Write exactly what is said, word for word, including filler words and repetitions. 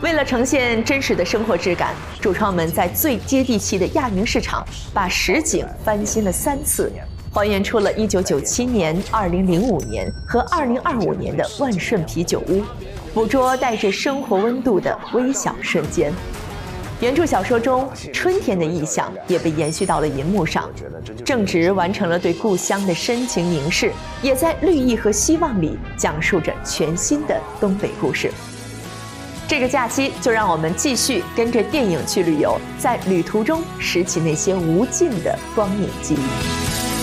为了呈现真实的生活质感，主创们在最接地气的亚云市场把实景翻新了三次，还原出了一九九七年、二零零五年和二零二五年的万顺啤酒屋，捕捉带着生活温度的微小瞬间。原著小说中春天的意象也被延续到了银幕上，正直完成了对故乡的深情凝视，也在绿意和希望里讲述着全新的东北故事。这个假期就让我们继续跟着电影去旅游，在旅途中拾起那些无尽的光影记忆。